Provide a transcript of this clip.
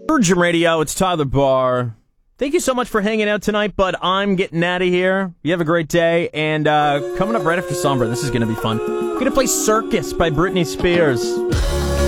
Virgin Radio, it's Tyler Barr. Thank you so much for hanging out tonight, but I'm getting out of here. You have a great day, and coming up right after Sombra, this is going to be fun. I'm going to play Circus by Britney Spears.